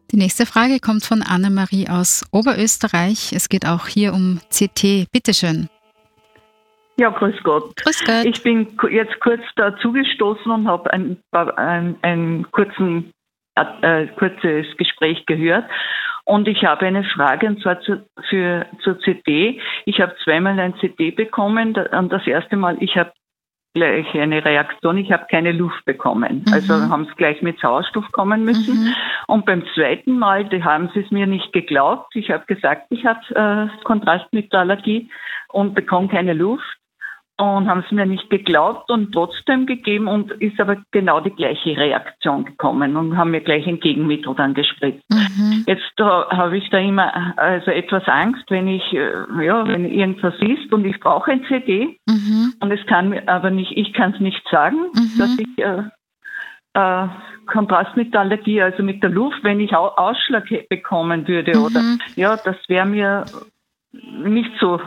Die nächste Frage kommt von Annemarie aus Oberösterreich. Es geht auch hier um CT. Bitteschön. Ja, grüß Gott. Grüß Gott. Ich bin jetzt kurz dazugestoßen und habe ein kurzes Gespräch gehört. Und ich habe eine Frage, und zwar zur CT. Ich habe zweimal ein CT bekommen. Und das erste Mal, ich habe gleich eine Reaktion, ich habe keine Luft bekommen. Also haben es gleich mit Sauerstoff kommen müssen. Und beim zweiten Mal, die haben sie es mir nicht geglaubt. Ich habe gesagt, ich habe Kontrastmittelallergie und bekomme keine Luft. Und haben es mir nicht geglaubt und trotzdem gegeben und ist aber genau die gleiche Reaktion gekommen und haben mir gleich ein Gegenmittel dann gespritzt. Jetzt habe ich da immer etwas Angst, wenn irgendwas ist und ich brauche ein CD und es kann mir aber nicht, ich kann es nicht sagen, dass ich Kontrastmittelallergie, also mit der Luft, wenn ich Ausschlag bekommen würde oder das wäre mir nicht so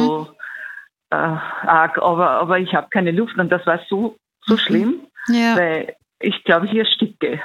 arg, aber ich habe keine Luft und das war so schlimm, weil ich glaube, ich ersticke.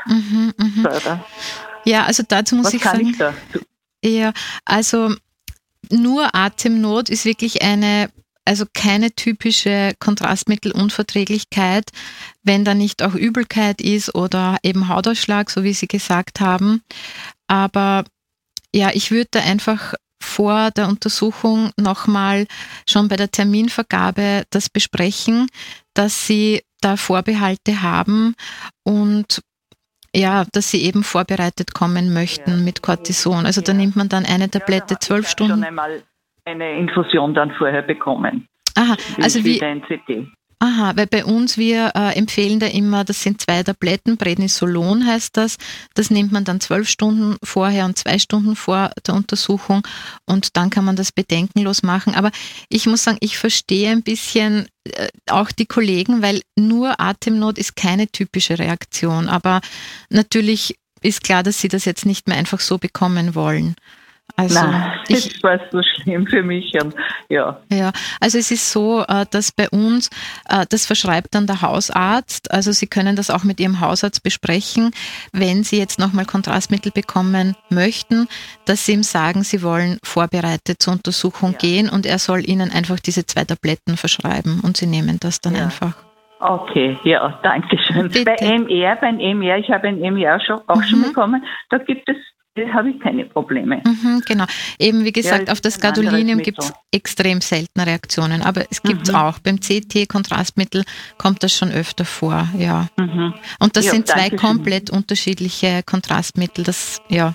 Ja, also dazu muss ich sagen, ja, also nur Atemnot ist wirklich keine typische Kontrastmittelunverträglichkeit, wenn da nicht auch Übelkeit ist oder eben Hautausschlag, so wie Sie gesagt haben. Aber ja, ich würde da einfach vor der Untersuchung nochmal schon bei der Terminvergabe das besprechen, dass Sie da Vorbehalte haben und ja, dass Sie eben vorbereitet kommen möchten mit Cortison. Also da nimmt man dann eine Tablette 12 Stunden. Ich habe schon einmal eine Infusion dann vorher bekommen. Aha, also wie ein CT. Aha, weil bei uns, wir empfehlen da immer, das sind 2 Tabletten, Prednisolon heißt das. Das nimmt man dann 12 Stunden vorher und 2 Stunden vor der Untersuchung und dann kann man das bedenkenlos machen. Aber ich muss sagen, ich verstehe ein bisschen auch die Kollegen, weil nur Atemnot ist keine typische Reaktion. Aber natürlich ist klar, dass sie das jetzt nicht mehr einfach so bekommen wollen. Also das war so schlimm für mich. Und, ja, also es ist so, dass bei uns, das verschreibt dann der Hausarzt, also Sie können das auch mit Ihrem Hausarzt besprechen, wenn Sie jetzt nochmal Kontrastmittel bekommen möchten, dass Sie ihm sagen, Sie wollen vorbereitet zur Untersuchung gehen und er soll Ihnen einfach diese 2 Tabletten verschreiben und Sie nehmen das dann einfach. Okay, ja, danke schön. Bitte. Beim MR, ich habe ein MR auch schon bekommen, da habe ich keine Probleme. Genau. Eben wie gesagt, auf das Gadolinium gibt es extrem seltene Reaktionen, aber es gibt es auch. Beim CT-Kontrastmittel kommt das schon öfter vor, ja. Und das sind 2 komplett unterschiedliche Kontrastmittel, Ja,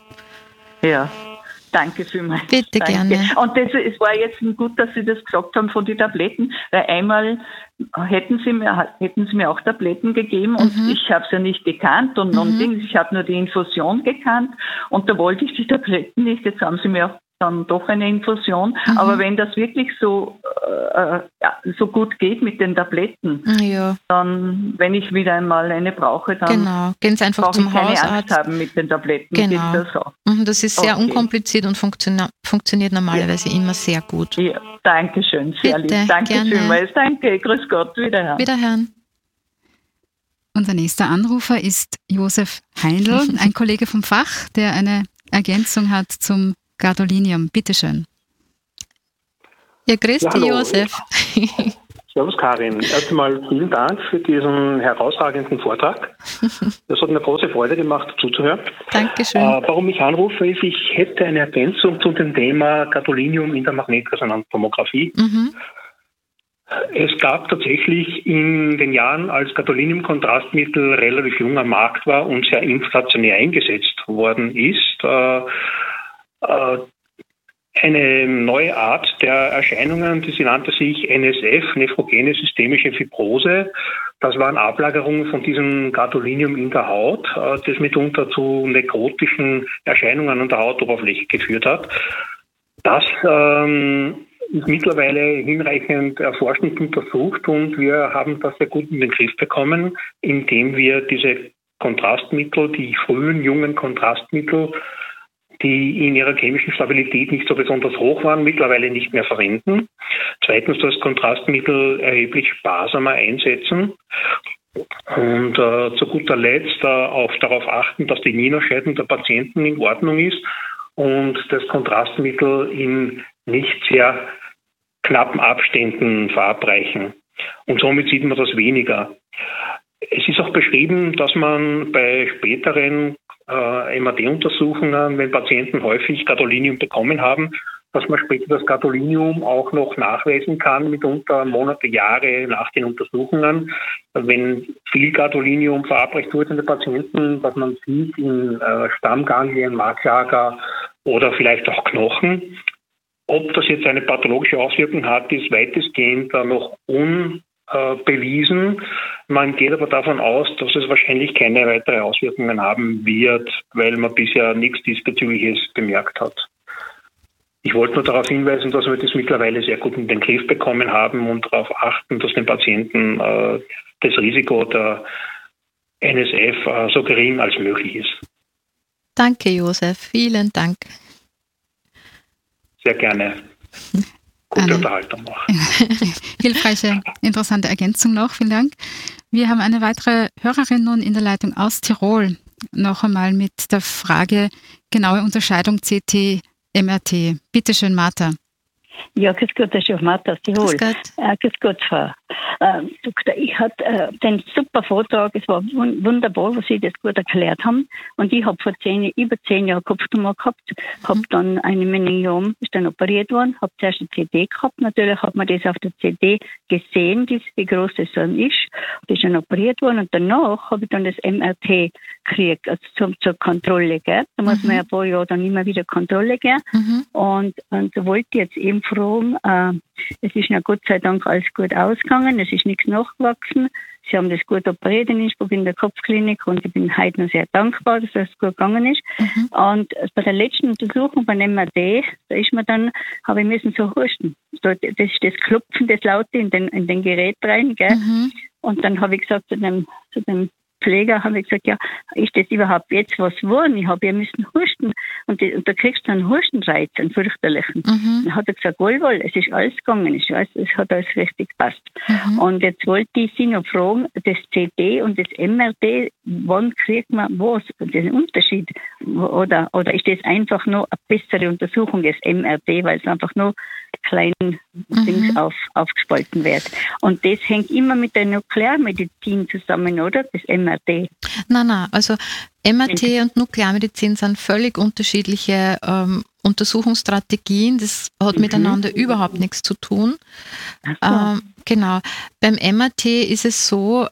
danke vielmals. Bitte, gerne. Und es war jetzt gut, dass Sie das gesagt haben von den Tabletten, weil einmal hätten Sie mir auch Tabletten gegeben und ich habe es ja nicht gekannt und ich habe nur die Infusion gekannt und da wollte ich die Tabletten nicht. Jetzt haben Sie mir auch dann doch eine Infusion. Aber wenn das wirklich so gut geht mit den Tabletten, dann, wenn ich wieder einmal eine brauche, dann gehen Sie einfach zum Hausarzt. Keine Angst haben mit den Tabletten. Genau. Geht das auch. Das ist sehr unkompliziert und funktioniert normalerweise immer sehr gut. Ja, danke schön, sehr Bitte, lieb. Danke gerne. vielmals. Danke, grüß Gott, Wiederhören. Unser nächster Anrufer ist Josef Heindl, ein Kollege vom Fach, der eine Ergänzung hat zum Gadolinium. Bitteschön. Ja, grüß dich, Josef. Servus, Karin. Erst einmal vielen Dank für diesen herausragenden Vortrag. Das hat mir große Freude gemacht, zuzuhören. Dankeschön. Warum ich anrufe, ist, ich hätte eine Ergänzung zu dem Thema Gadolinium in der Magnetresonanztomographie. Es gab tatsächlich in den Jahren, als Gadolinium-Kontrastmittel relativ jung am Markt war und sehr inflationär eingesetzt worden ist, eine neue Art der Erscheinungen, die sie nannte sich NSF, nephrogene systemische Fibrose. Das waren Ablagerungen von diesem Gadolinium in der Haut, das mitunter zu nekrotischen Erscheinungen an der Hautoberfläche geführt hat. Das ist mittlerweile hinreichend erforscht und untersucht und wir haben das sehr gut in den Griff bekommen, indem wir diese Kontrastmittel, die frühen, jungen Kontrastmittel, die in ihrer chemischen Stabilität nicht so besonders hoch waren, mittlerweile nicht mehr verwenden. Zweitens, das Kontrastmittel erheblich sparsamer einsetzen. Und zu guter Letzt auch darauf achten, dass die Nierenausscheidung der Patienten in Ordnung ist und das Kontrastmittel in nicht sehr knappen Abständen verabreichen. Und somit sieht man das weniger. Es ist auch beschrieben, dass man bei späteren MRT-Untersuchungen, wenn Patienten häufig Gadolinium bekommen haben, dass man später das Gadolinium auch noch nachweisen kann, mitunter Monate, Jahre nach den Untersuchungen. Wenn viel Gadolinium verabreicht wurde in den Patienten, dass man sieht in Stammganglien, Marklager oder vielleicht auch Knochen. Ob das jetzt eine pathologische Auswirkung hat, ist weitestgehend noch unbewiesen. Man geht aber davon aus, dass es wahrscheinlich keine weitere Auswirkungen haben wird, weil man bisher nichts Diesbezügliches bemerkt hat. Ich wollte nur darauf hinweisen, dass wir das mittlerweile sehr gut in den Griff bekommen haben und darauf achten, dass den Patienten das Risiko der NSF so gering als möglich ist. Danke, Josef. Vielen Dank. Sehr gerne. Gute Unterhaltung noch. Hilfreiche, interessante Ergänzung noch. Vielen Dank. Wir haben eine weitere Hörerin nun in der Leitung aus Tirol. Noch einmal mit der Frage genaue Unterscheidung CT, MRT. Bitte schön, Martha. Ja, grüß Gott, das ist ja Martha aus Tirol. Grüß Gott, Frau Doktor. Ich hatte den super Vortrag, es war wunderbar, was Sie das gut erklärt haben. Und ich habe vor über 10 Jahren Kopftumor gehabt, habe dann eine Meningiom, ist dann operiert worden, habe zuerst eine CD gehabt. Natürlich hat man das auf der CD gesehen, wie groß das dann ist. Das ist dann operiert worden und danach habe ich dann das MRT gekriegt, also zur Kontrolle. Gell? Da muss man ja ein paar Jahre dann immer wieder Kontrolle gehen. Und da wollte ich jetzt eben fragen, es ist ja Gott sei Dank alles gut ausgegangen, es ist nichts nachgewachsen. Sie haben das gut operiert in Innsbruck in der Kopfklinik und ich bin heute noch sehr dankbar, dass das gut gegangen ist. Und bei der letzten Untersuchung beim MRT, da ist mir dann, habe ich müssen so husten. Das ist das Klopfen, das Laute in den Gerät rein, gell? Und dann habe ich gesagt zu dem Pfleger, habe ich gesagt, ja, ist das überhaupt jetzt was geworden? Ich habe ja müssen husten. Und da kriegst du einen Hustenreiz, einen fürchterlichen. Dann hat er gesagt, wohl, es ist alles gegangen, es hat alles richtig gepasst. Und jetzt wollte ich Sie noch fragen, das CD und das MRT, wann kriegt man was? Den Unterschied? Oder ist das einfach nur eine bessere Untersuchung, das MRT, weil es einfach nur kleinen Dings aufgespalten wird. Und das hängt immer mit der Nuklearmedizin zusammen, oder? Das MRT. Nein, also MRT und Nuklearmedizin sind völlig unterschiedliche Untersuchungsstrategien. Das hat miteinander überhaupt nichts zu tun. Genau. Beim MRT ist es so,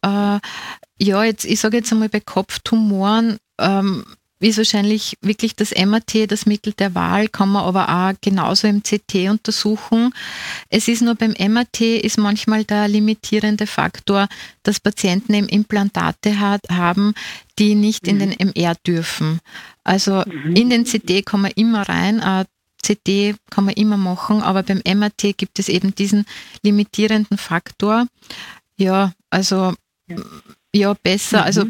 ich sage jetzt einmal bei Kopftumoren, ist wahrscheinlich wirklich das MRT das Mittel der Wahl, kann man aber auch genauso im CT untersuchen. Es ist nur beim MRT ist manchmal der limitierende Faktor, dass Patienten eben Implantate haben, die nicht in den MR dürfen. Also in den CT kann man immer rein, CT kann man immer machen, aber beim MRT gibt es eben diesen limitierenden Faktor. Ja, also ja, besser, also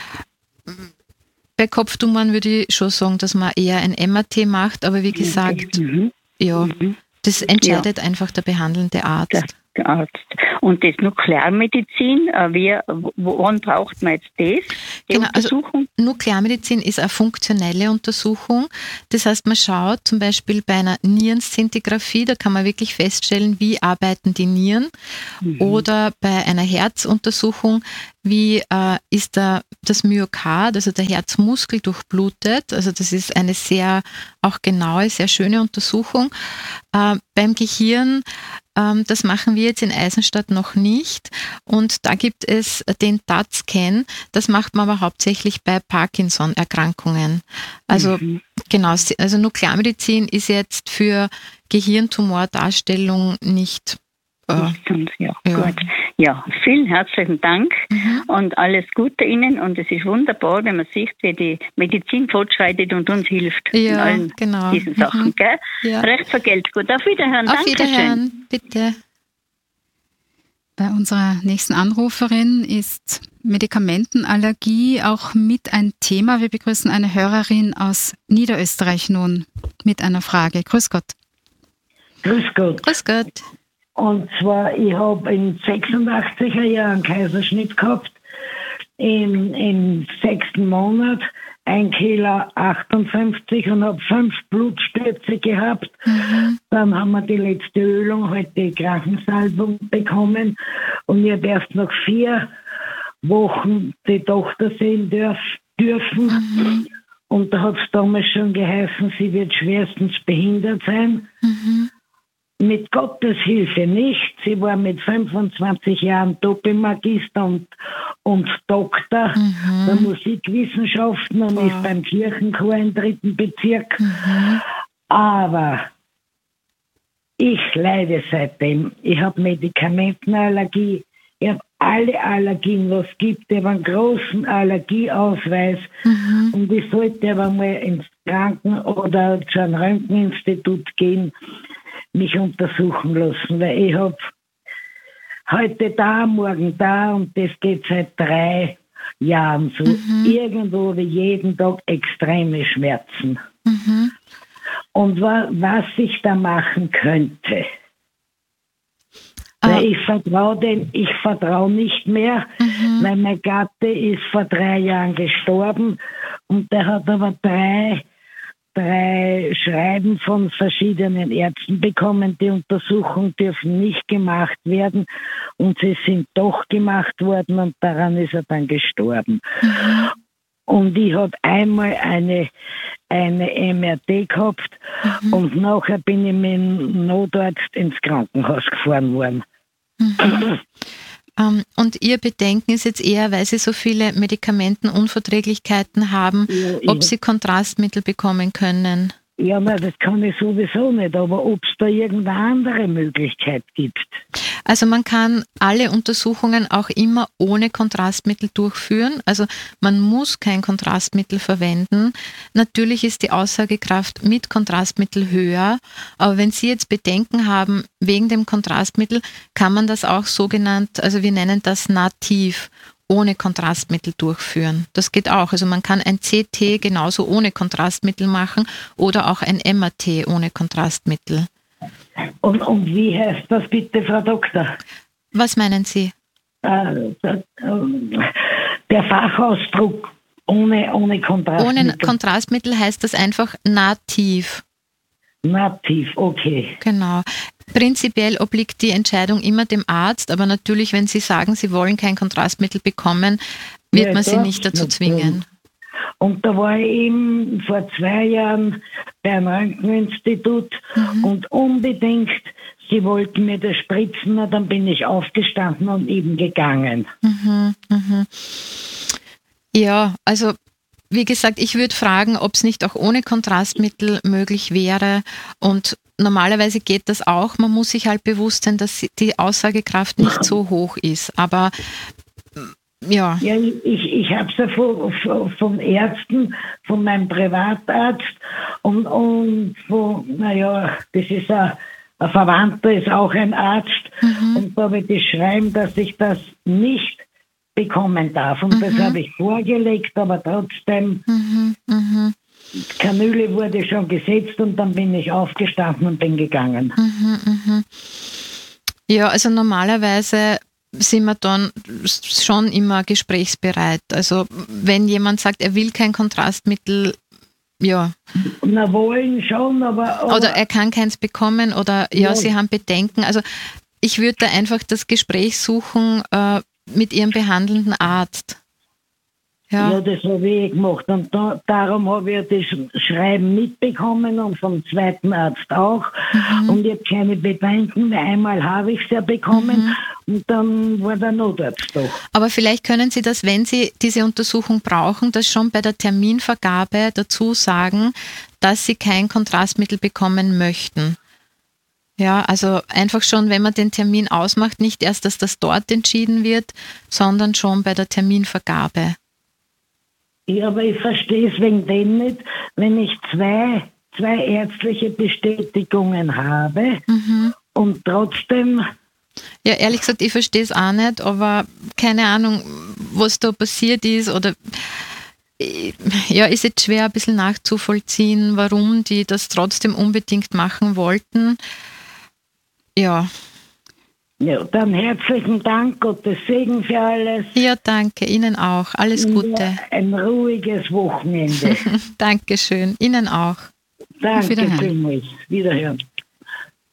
bei Kopftumoren würde ich schon sagen, dass man eher ein MRT macht, aber wie gesagt, das entscheidet einfach der behandelnde Arzt. Der Arzt. Und das Nuklearmedizin, wann braucht man jetzt das? Genau, also Nuklearmedizin ist eine funktionelle Untersuchung. Das heißt, man schaut zum Beispiel bei einer Nierenszintigraphie, da kann man wirklich feststellen, wie arbeiten die Nieren. Oder bei einer Herzuntersuchung, wie ist das Myokard, also der Herzmuskel, durchblutet. Also das ist eine sehr auch genaue, sehr schöne Untersuchung. Beim Gehirn, das machen wir jetzt in Eisenstadt noch nicht. Und da gibt es den TAT-Scan. Das macht man aber hauptsächlich bei Parkinson-Erkrankungen. Also genau, also Nuklearmedizin ist jetzt für Gehirntumordarstellung nicht. Gut. Ja, vielen herzlichen Dank und alles Gute Ihnen. Und es ist wunderbar, wenn man sieht, wie die Medizin fortschreitet und uns hilft in allen diesen Sachen. Gell? Ja. Recht für Geld. Gut, auf Wiederhören. Auf Wiederhören, bitte. Bei unserer nächsten Anruferin ist Medikamentenallergie auch mit ein Thema. Wir begrüßen eine Hörerin aus Niederösterreich nun mit einer Frage. Grüß Gott. Grüß Gott. Grüß Gott. Und zwar, ich habe in 86er Jahren einen Kaiserschnitt gehabt im 6. Monat 1,58 Kilo und habe 5 Blutstürze gehabt. Dann haben wir die letzte Ölung, halt die Krankensalbung bekommen und ich habe erst nach 4 Wochen die Tochter sehen dürfen. Und da hat es damals schon geheißen, sie wird schwerstens behindert sein. Mit Gottes Hilfe nicht. Sie war mit 25 Jahren Doppelmagister und Doktor der Musikwissenschaften und ist beim Kirchenchor im 3. Bezirk. Aber ich leide seitdem. Ich habe Medikamentenallergie. Ich habe alle Allergien, was es gibt. Ich habe einen großen Allergieausweis. Und ich sollte aber mal ins Kranken- oder zu einem Röntgeninstitut gehen, mich untersuchen lassen, weil ich habe heute da, morgen da und das geht seit 3 Jahren so. Irgendwo wie jeden Tag extreme Schmerzen. Und was ich da machen könnte, weil ich vertraue nicht mehr, weil mein Gatte ist vor 3 Jahren gestorben und der hat aber 3 Schreiben von verschiedenen Ärzten bekommen. Die Untersuchungen dürfen nicht gemacht werden und sie sind doch gemacht worden und daran ist er dann gestorben. Und ich habe einmal eine MRT gehabt und nachher bin ich mit dem Notarzt ins Krankenhaus gefahren worden. Und Ihr Bedenken ist jetzt eher, weil Sie so viele Medikamentenunverträglichkeiten haben, ob Sie Kontrastmittel bekommen können? Ja, das kann ich sowieso nicht, aber ob es da irgendeine andere Möglichkeit gibt. Also man kann alle Untersuchungen auch immer ohne Kontrastmittel durchführen. Also man muss kein Kontrastmittel verwenden. Natürlich ist die Aussagekraft mit Kontrastmittel höher, aber wenn Sie jetzt Bedenken haben wegen dem Kontrastmittel, kann man das auch sogenannt, also wir nennen das nativ, ohne Kontrastmittel durchführen. Das geht auch. Also man kann ein CT genauso ohne Kontrastmittel machen oder auch ein MRT ohne Kontrastmittel. Und wie heißt das bitte, Frau Doktor? Was meinen Sie? Der Fachausdruck ohne Kontrastmittel. Ohne Kontrastmittel heißt das einfach nativ. Nativ, okay. Genau. Prinzipiell obliegt die Entscheidung immer dem Arzt, aber natürlich, wenn Sie sagen, Sie wollen kein Kontrastmittel bekommen, wird man Sie nicht dazu zwingen. Und da war ich eben vor 2 Jahren beim Röntgeninstitut und unbedingt, sie wollten mir das spritzen, und dann bin ich aufgestanden und eben gegangen. Ja, also wie gesagt, ich würde fragen, ob es nicht auch ohne Kontrastmittel möglich wäre, und normalerweise geht das auch. Man muss sich halt bewusst sein, dass die Aussagekraft nicht so hoch ist, aber ja. Ja, ich habe es ja von Ärzten, von meinem Privatarzt und von, das ist ein Verwandter, ist auch ein Arzt, und da habe ich das Schreiben, dass ich das nicht bekommen darf. Und das habe ich vorgelegt, aber trotzdem, Kanüle wurde schon gesetzt und dann bin ich aufgestanden und bin gegangen. Ja, also normalerweise sind wir dann schon immer gesprächsbereit. Also wenn jemand sagt, er will kein Kontrastmittel, ja. Na, wollen schon, aber oder er kann keins bekommen oder sie haben Bedenken. Also ich würde da einfach das Gespräch suchen mit Ihrem behandelnden Arzt. Ja, das habe ich gemacht. Und darum habe ich das Schreiben mitbekommen und vom zweiten Arzt auch. Und ich habe keine Bedenken, weil einmal habe ich es ja bekommen und dann war der Notarzt da. Aber vielleicht können Sie das, wenn Sie diese Untersuchung brauchen, das schon bei der Terminvergabe dazu sagen, dass Sie kein Kontrastmittel bekommen möchten. Ja, also einfach schon, wenn man den Termin ausmacht, nicht erst, dass das dort entschieden wird, sondern schon bei der Terminvergabe. Ja, aber ich verstehe es wegen dem nicht, wenn ich zwei ärztliche Bestätigungen habe und trotzdem... Ja, ehrlich gesagt, ich verstehe es auch nicht, aber keine Ahnung, was da passiert ist oder... Ja, ist jetzt schwer ein bisschen nachzuvollziehen, warum die das trotzdem unbedingt machen wollten. Ja. Ja, dann herzlichen Dank, Gottes Segen für alles. Ja, danke, Ihnen auch. Alles Gute. Ein ruhiges Wochenende. Dankeschön, Ihnen auch. Danke vielmals. Wiederhören.